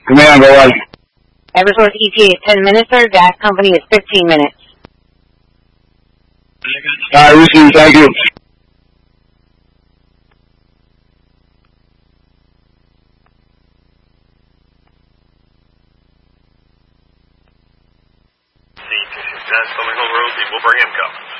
Command, go ahead. Eversource ETA is 10 minutes, sir. Gas company is 15 minutes. Receive, thank you. That's coming over, we'll bring him up.